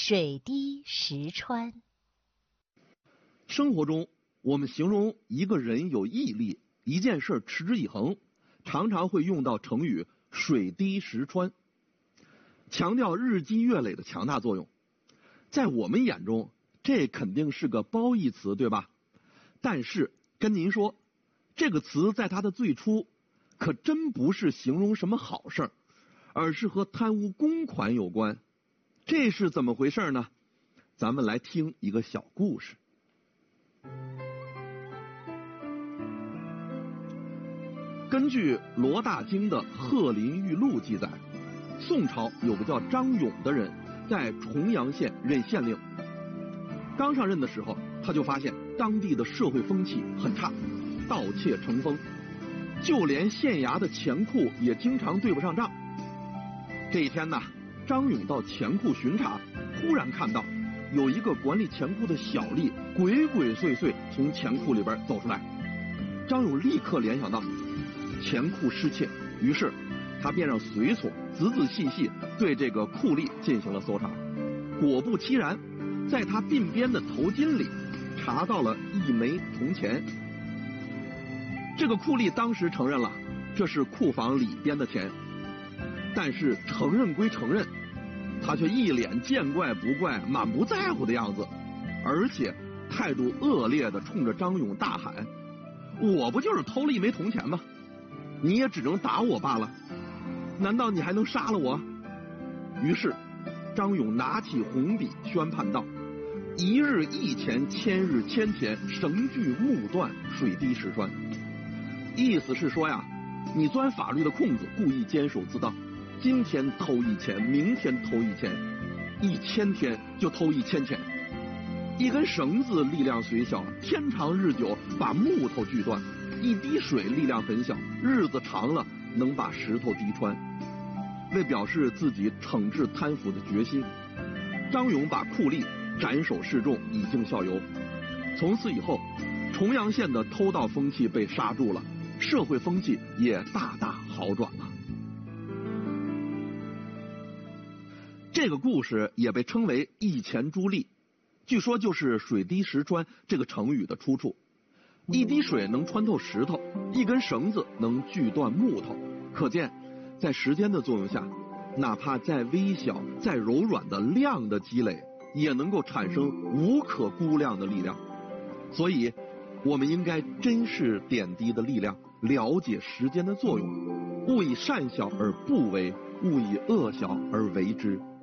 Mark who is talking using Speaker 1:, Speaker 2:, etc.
Speaker 1: 水滴石穿。
Speaker 2: 生活中，我们形容一个人有毅力，一件事持之以恒，常常会用到成语水滴石穿，强调日积月累的强大作用。在我们眼中，这肯定是个褒义词，对吧？但是跟您说，这个词在它的最初可真不是形容什么好事儿，而是和贪污公款有关。这是怎么回事呢？咱们来听一个小故事。根据罗大经的《鹤林玉录》记载，宋朝有个叫张勇的人在重阳县任县令。刚上任的时候，他就发现当地的社会风气很差，盗窃成风，就连县衙的钱库也经常对不上账。这一天呢，张勇到钱库巡查，忽然看到有一个管理钱库的小吏鬼鬼祟祟从钱库里边走出来。张勇立刻联想到钱库失窃，于是他便让随从仔仔细细对这个库吏进行了搜查。果不其然，在他鬓边的头巾里查到了1枚铜钱。这个库吏当时承认了这是库房里边的钱，但是承认归承认，他却一脸见怪不怪、满不在乎的样子，而且态度恶劣地冲着张勇大喊：“我不就是偷了1枚铜钱吗？你也只能打我罢了，难道你还能杀了我？”于是张勇拿起红笔宣判道：“一日1钱，千日千钱，绳锯木断，水滴石穿。”意思是说呀，你钻法律的空子，故意监守自盗，今天偷1钱，明天偷1钱，1000天就偷1000钱。一根绳子力量虽小，天长日久把木头锯断；一滴水力量很小，日子长了能把石头滴穿。为表示自己惩治贪腐的决心，张勇把库吏斩首示众，以儆效尤。从此以后，重阳县的偷盗风气被刹住了，社会风气也大大好转了。这个故事也被称为一钱朱吏，据说就是水滴石穿这个成语的出处。一滴水能穿透石头，一根绳子能锯断木头，可见在时间的作用下，哪怕再微小再柔软的量的积累，也能够产生无可估量的力量。所以我们应该珍视点滴的力量，了解时间的作用，勿以善小而不为，勿以恶小而为之。